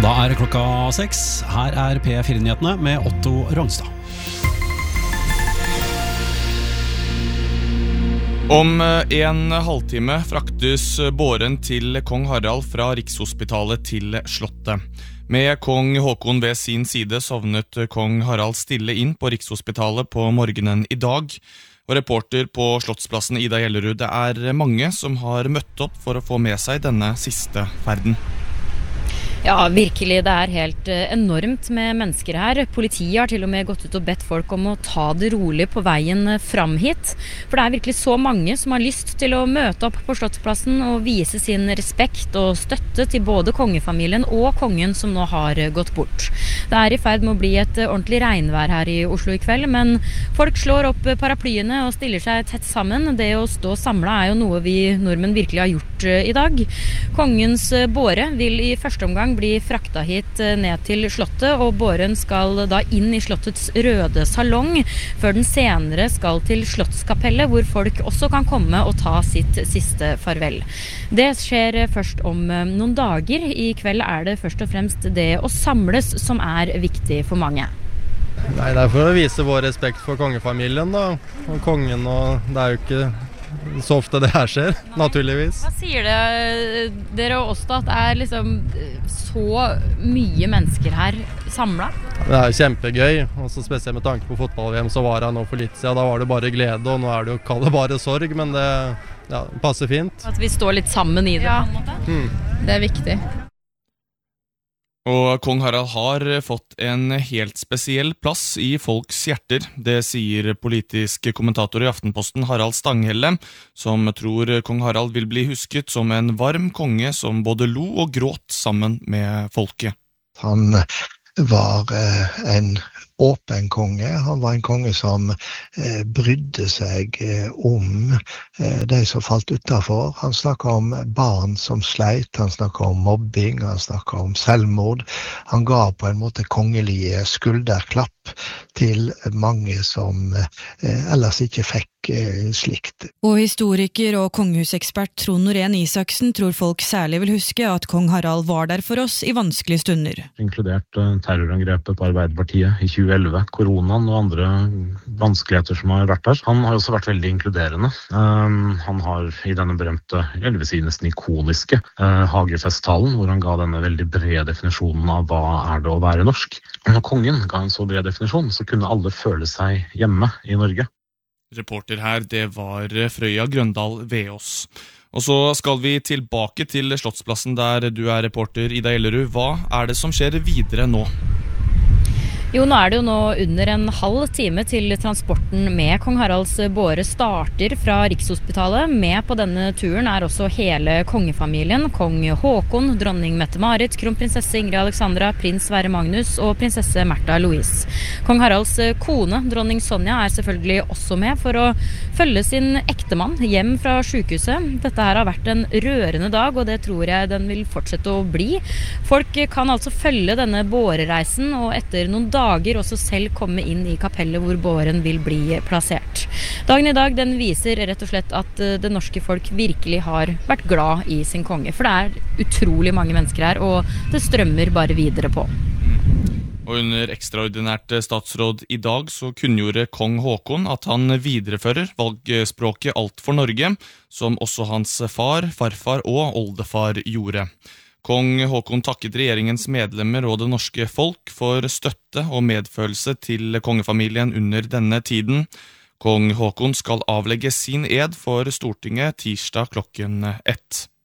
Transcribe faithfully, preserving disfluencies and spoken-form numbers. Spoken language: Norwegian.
Da er det klokka seks. Her er P fire-nyhetene med Otto Rongstad. Om en halvtime fraktes båren til kong Harald fra Rikshospitalet til Slottet. Med kong Håkon ved sin side sovnet kong Harald stille inn på Rikshospitalet på morgenen i dag. Og reporter på Slottsplassen Ida Gjellerud, det er mange som har møtt opp for å få med seg denne siste ferden. Ja, virkelig. Det er helt enormt med mennesker her. Politiet har til og med gått ut og bedt folk om å ta det rolig på veien fram hit. For det er virkelig så mange som har lyst til å møte opp på Slottsplassen og vise sin respekt og støtte til både kongefamilien og kongen som nå har gått bort. Det er i ferd med å bli et ordentlig regnvær her i Oslo i kveld, men folk slår opp paraplyene og stiller seg tett sammen. Det å stå samlet er jo noe vi nordmenn virkelig har gjort i dag. Kongens båre vil i første omgang blir frakta hit ned til Slottet, og båren skal da inn i Slottets røde salong, før den senere skal til Slottskapellet, hvor folk også kan komme og ta sitt siste farvel. Det skjer først om noen dager. I kveld er det først og fremst det å samles som er viktig for mange. Nei, det er for å vise vår respekt for kongefamilien da, og kongen, og det er jo ikke så ofte det her skjer, naturligvis. Hva sier det dere og oss da, at det er liksom så mye mennesker her samlet? Det er kjempegøy, og så spesielt med tanke på fotball-V M, så var jeg nå for litt siden, da var det bare glede, og nå er det jo kall det bare sorg, men det ja, passer fint. At vi står litt sammen i det, ja, på en måte? Mm. Det er viktig. Og kong Harald har fått en helt spesiell plass i folks hjerter. Det sier politisk kommentator i Aftenposten Harald Stanghelle, som tror kong Harald vil bli husket som en varm konge som både lo og gråt sammen med folket. Han var en åpen konge. Han var en konge som eh, brydde seg eh, om eh, de som falt utenfor. Han snakket om barn som sleit, han snakket om mobbing, han snakket om selvmord. Han ga på en måte kongelige skulderklapp til mange som eh, ellers ikke fikk eh, slikt. Og historiker og kongehusekspert Trond Norén Isaksen tror folk særlig vil huske at kong Harald var der for oss i vanskelige stunder. Inkludert terrorangrepet på Arbeiderpartiet i tjue elleve, koronaen og andre vanskeligheter som har vært der. Han har også vært veldig inkluderende. Um, han har i denne berømte, eller vil si nesten ikoniske, uh, Hagefesttalen, hvor han ga denne veldig brede definisjonen av hva er det å være norsk. Og når kongen ga en så bred definisjon, så kunne alle føle seg hjemme i Norge. Reporter her, det var Frøya Grøndal Veås. Og så skal vi tilbake til Slottsplassen der du er reporter, Ida Gjellerud. Hva er det som skjer videre nå? Jo, nå er det jo nå under en halv time til transporten med kong Haralds båre starter fra Rikshospitalet. Med på denne turen er også hele kongefamilien. Kong Håkon, dronning Mette-Marit, kronprinsesse Ingrid Alexandra, prins Sverre Magnus og prinsesse Märtha Louise. Kong Haralds kone, dronning Sonja, er selvfølgelig også med for å følge sin ektemann hjem fra sykehuset. Dette her har vært en rørende dag, og det tror jeg den vil fortsette å bli. Folk kan altså følge denne bårereisen, og etter noen dager dager også selv komme inn i kapellet hvor båren vil bli plassert. Dagen i dag den viser rett og slett at det norske folk virkelig har vært glad i sin konge, for det er utrolig mange mennesker her, og det strømmer bare videre på. Og under ekstraordinært statsråd i dag så kunngjorde kong Håkon at han viderefører valgspråket Alt for Norge, som også hans far, farfar og oldefar gjorde. Kong Håkon takket regjeringens medlemmer og det norske folk for støtte og medfølelse til kongefamilien under denne tiden. Kong Håkon skal avlegge sin ed for Stortinget tirsdag klokken ett.